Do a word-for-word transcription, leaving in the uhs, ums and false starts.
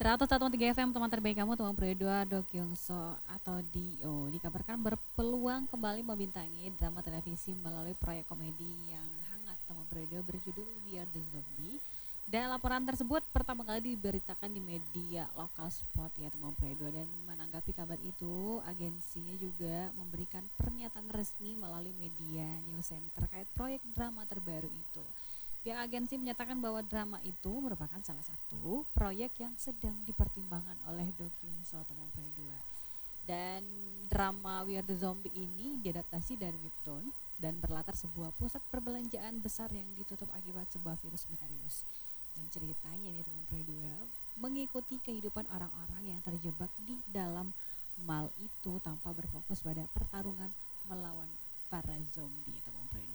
seratus satu koma tiga F M teman terbaik kamu teman Pro dua Do Kyungso atau Dio dikabarkan berpeluang kembali membintangi drama televisi melalui proyek komedi yang hangat teman Pro dua berjudul We Are the Zombie. Dan laporan tersebut pertama kali diberitakan di media lokal spot ya teman Pro dua, dan menanggapi kabar itu agensinya juga memberikan pernyataan resmi melalui media news terkait proyek drama terbaru itu. Pihak agensi menyatakan bahwa drama itu merupakan salah satu proyek yang sedang dipertimbangkan oleh Do Kyung-soo atau Pro dua. Dan drama We Are the Zombie ini diadaptasi dari webtoon dan berlatar sebuah pusat perbelanjaan besar yang ditutup akibat sebuah virus misterius. Dan ceritanya nih teman Pro dua mengikuti kehidupan orang-orang yang terjebak di dalam mall itu tanpa berfokus pada pertarungan melawan para zombie teman Pro dua.